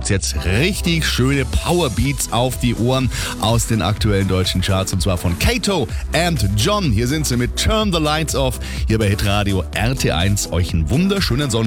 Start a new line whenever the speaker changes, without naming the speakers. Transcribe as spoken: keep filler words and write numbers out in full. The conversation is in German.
gibt's jetzt richtig schöne Powerbeats auf die Ohren aus den aktuellen deutschen Charts. Und zwar von Kato and John. Hier sind sie mit Turn the Lights Off. Hier bei Hitradio R T eins. Euch einen wunderschönen Sonntag.